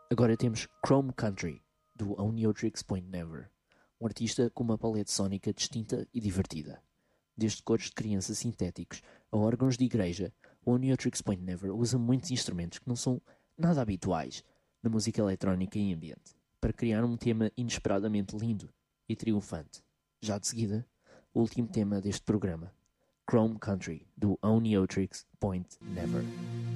Agora temos Chrome Country, do Oneotrix Point Never, um artista com uma paleta sónica distinta e divertida. Desde cores de criança sintéticos a órgãos de igreja, o Oneotrix Point Never usa muitos instrumentos que não são nada habituais na música eletrónica e ambiente, para criar um tema inesperadamente lindo e triunfante. Já de seguida, o último tema deste programa, Chrome Country, do Oneotrix Point Never.